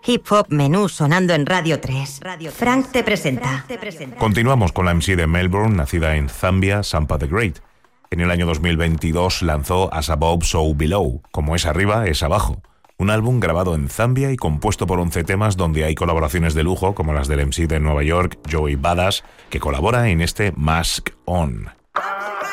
Hip Hop Menú sonando en Radio 3. Frank te presenta. Continuamos con la MC de Melbourne, nacida en Zambia, Sampa the Great. En el año 2022 lanzó As Above, So Below, como es arriba, es abajo. Un álbum grabado en Zambia y compuesto por 11 temas donde hay colaboraciones de lujo, como las del MC de Nueva York, Joey Badass, que colabora en este Mask On.